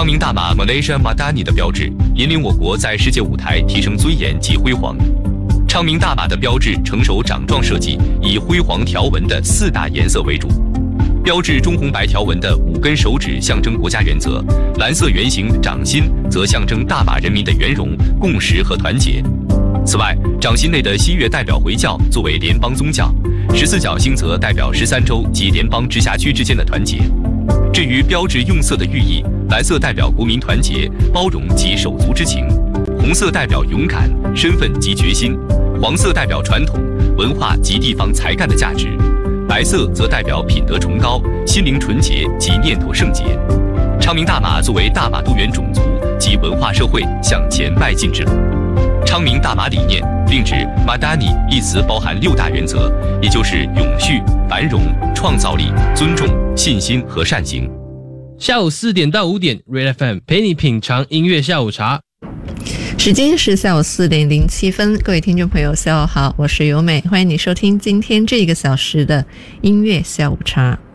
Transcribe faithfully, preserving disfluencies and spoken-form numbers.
昌明大马 Malaysia Madani 的标志，引领我国在世界舞台提升尊严及辉煌。昌明大马的标志成熟掌状设计，以灰黄条纹的四大颜色为主。标志中红白条纹的五根手指象征国家原则，蓝色圆形掌心则象征大马人民的圆融、共识和团结。此外，掌心内的西月代表回教作为联邦宗教，十四角星则代表十三州及联邦直辖区之间的团结。至于标志用色的寓意，蓝色代表国民团结、包容及手足之情，红色代表勇敢、身份及决心，黄色代表传统、文化及地方才干的价值，白色则代表品德崇高、心灵纯洁及念头圣洁。昌明大马作为大马多元种族及文化社会向前迈进之路。昌明大马理念另指 Madani 一词包含六大原则，也就是永续、繁荣、创造力、尊重、信心和善行。 下午四点到五点 ，Red F M 陪你品尝音乐下午茶。 时间是下午四点零七分，各位听众朋友，下午好，我是由美，欢迎你收听今天这个小时的音乐下午茶。